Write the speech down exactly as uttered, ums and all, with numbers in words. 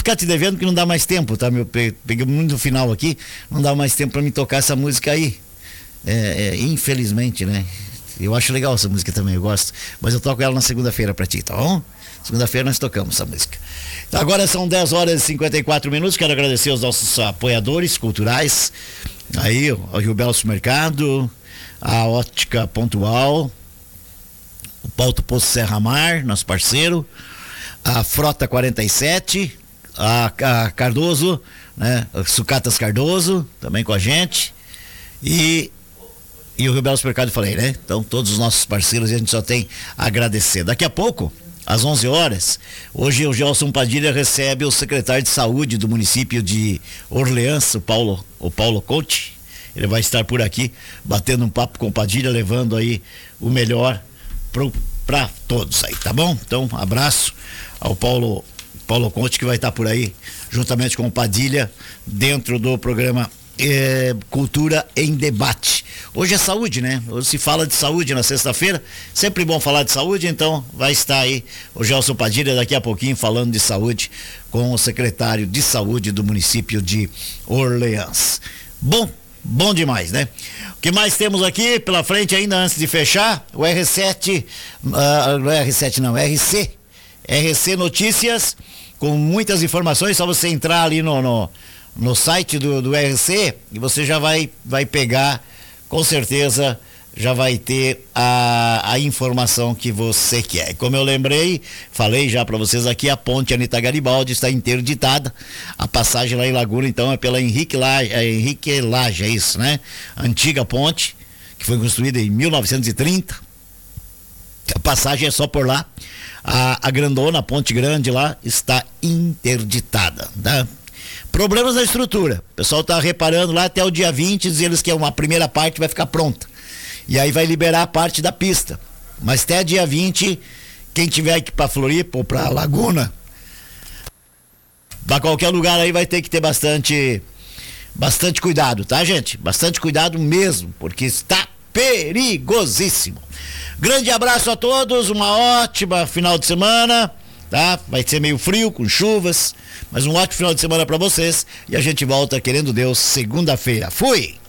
ficar te devendo que não dá mais tempo, tá? Meu, peguei muito no final aqui, não dá mais tempo pra me tocar essa música aí. É, é, infelizmente, né? Eu acho legal essa música também, eu gosto. Mas eu toco ela na segunda-feira pra ti, tá bom? Segunda-feira nós tocamos essa música. Então agora são dez horas e cinquenta e quatro minutos. Quero agradecer aos nossos apoiadores culturais. Aí, o Rio Belo Supermercado, a Ótica Pontual, o Paulo Poço Serra Mar, nosso parceiro, a Frota quarenta e sete, a, a Cardoso, né? Sucatas Cardoso, também com a gente. E E o Rio Belo Supermercado, falei, né? Então, todos os nossos parceiros, a gente só tem a agradecer. Daqui a pouco, às onze horas, hoje o Gelson Padilha recebe o secretário de saúde do município de Orleans, o Paulo, o Paulo Conte. Ele vai estar por aqui, batendo um papo com o Padilha, levando aí o melhor para todos aí, tá bom? Então, abraço ao Paulo, Paulo Conte, que vai estar por aí, juntamente com o Padilha, dentro do programa É, Cultura em Debate. Hoje é saúde, né? Hoje se fala de saúde na sexta-feira, sempre bom falar de saúde, então vai estar aí o Gelson Padilha daqui a pouquinho falando de saúde com o secretário de saúde do município de Orleans. Bom, bom demais, né? O que mais temos aqui pela frente ainda antes de fechar? O R sete, uh, não é R sete não, R C, R C Notícias, com muitas informações, só você entrar ali no, no no site do, do R C e você já vai, vai pegar, com certeza já vai ter a, a informação que você quer. Como eu lembrei, falei já para vocês aqui, a ponte Anita Garibaldi está interditada, a passagem lá em Laguna então é pela Henrique Lage, é Henrique Lage, é isso, né? Antiga ponte, que foi construída em mil novecentos e trinta, a passagem é só por lá, a, a grandona, a ponte grande lá está interditada, tá? Problemas na estrutura. O pessoal tá reparando lá até o dia vinte, diz eles que uma primeira parte vai ficar pronta. E aí vai liberar a parte da pista. Mas até dia vinte, quem tiver aqui pra Floripa ou pra Laguna, pra qualquer lugar aí vai ter que ter bastante, bastante cuidado, tá, gente? Bastante cuidado mesmo, porque está perigosíssimo. Grande abraço a todos, uma ótima final de semana. Tá? Vai ser meio frio, com chuvas, mas um ótimo final de semana para vocês e a gente volta, querendo Deus, segunda-feira. Fui!